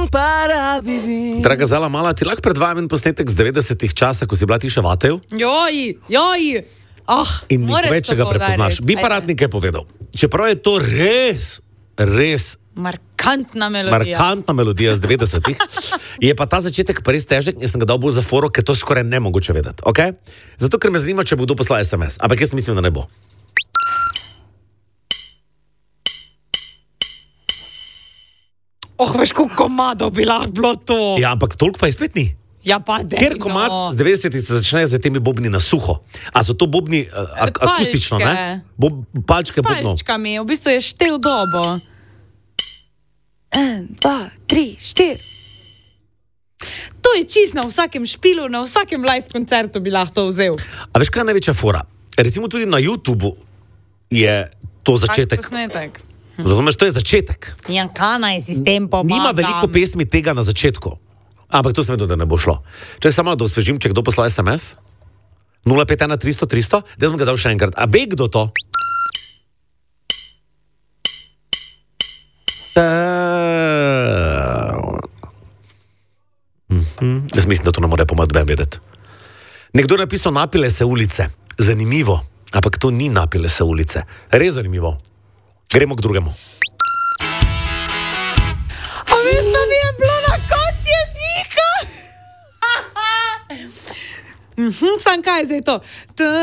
Draga Zala Mala, ti lahko predvajam en posnetek z 90-ih časa, ko si bila ti še vatev? Joj. In nikoli več ga prepoznaš. Bi pa rad nekaj povedal. Čeprav je to res markantna melodija z 90-ih, je pa ta začetek pa res težek in sem ga dal bolj za foro, ker to skoraj nemogoče vedeti. Okay? Zato, ker me zanima, če bo kdo poslal SMS. Ampak jaz mislim, da ne bo. Veš, koliko komadov bi lahko bilo to. Ja, ampak toliko pa je spet ni. Ja, pa dejno. Ker komad z 90-ih se začne z temi bobni na suho. A so to bobni akustično, ne? Palčke bobnov. S palčkami, v bistvu je štel dobo. 1, 2, 3, 4. To je čist na vsakem špilu, na vsakem live koncertu bi lahko to vzel. A veš, kaj je največja fora? Recimo tudi na YouTubeu je to začetek. Tak posnetek. Razumeš, to je začetek. Ja, kaj naj sistem pomaga? Nima veliko pesmi tega na začetku. Ampak to sem vedel, da ne bo šlo. Čakaj samo, da osvežim, če kdo poslal SMS. 051 300 300. Da bom ga dal še enkrat. A ve kdo to? Jaz mislim, da to ne more pomagati ben vedeti. Nekdo je napisal napile se ulice. Zanimivo. Ampak to ni napile se ulice. Res zanimivo. Gremo k drugemu. A veš, da mi je bilo na koncu jezika? Sam kaj je zdaj to?